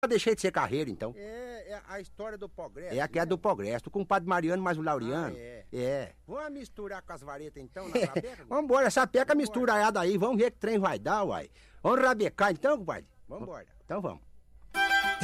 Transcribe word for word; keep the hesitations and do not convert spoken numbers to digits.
deixei de ser carreiro, então. É, é a história do progresso. É a que é né? do progresso, com o compadre Mariano mais o Laureano. Ah, é. É. Vamos misturar com as varetas então na rabeca? Vambora, essa peca Vambora. misturada aí, vamos ver que trem vai dar, uai. Vamos rabecar então, compadre? Vambora. Então vamos.